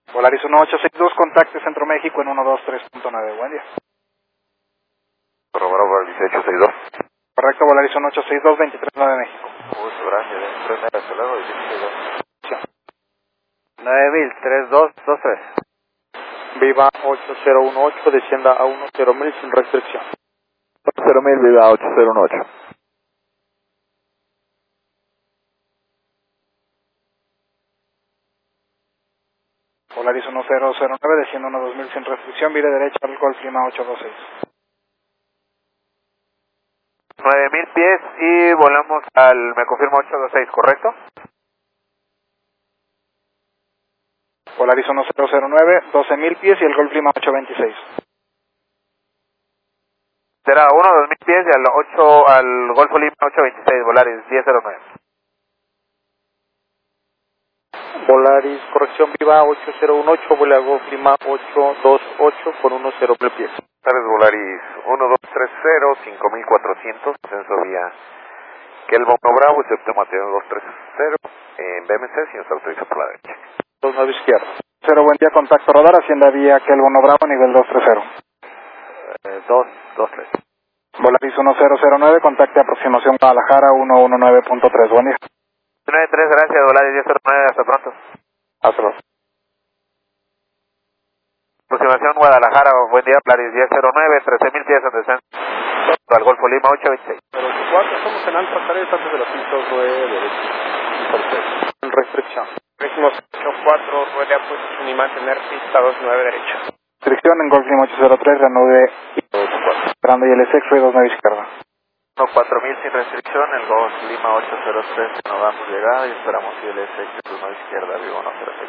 Volaris 1862, contacte Centro México en 123.9. Buen día. Corroborado por el 1862. Correcto, Volaris 1862, 239 México. Muchas gracias. 3 hasta luego, 1862. 9000-3223. Viva 8018, descienda a 10.000 sin restricción. 0.000, Viva 8018. Volaris 1009, descienda a 2000 sin restricción, vire derecha al Golf Lima 826. 9000 pies y volamos al, me confirma 826, ¿correcto? Volaris 1009, 12.000 pies y el Golf Lima 826. Será 2000 pies y al Golfo Lima 826, Volaris 1009. Volaris, corrección, Viva 8018, vuela a Golf Lima 828 con 10.000 pies. Tardes Volaris 1230, 5400, ascenso vía Kelvon Bravo, September 230, en BMC, si nos autoriza por la derecha. 29 izquierda. 0, buen día, contacto radar, hacienda vía Kelvon Bravo, nivel 230. 223. Volaris 1009, contacte aproximación Guadalajara 119.3, buen día. 93, gracias, Volaris 1009, hasta pronto. Hasta luego. Aproximación Guadalajara, buen día, Volaris 1009, 13.000 pies en descenso al Golfo Lima 826. 04, estamos en Alfa 3 antes de las 5.9 derecha. Sin restricción. Ritmos 84, ruede a posición y mantener pista 29 derecha. Restricción en Golf Lima 803, reanude esperando y LSX, 29 izquierda. 4000 sin restricción, el Golf Lima 803, nos damos llegada y esperamos si el SX 1 izquierda, Viva 106.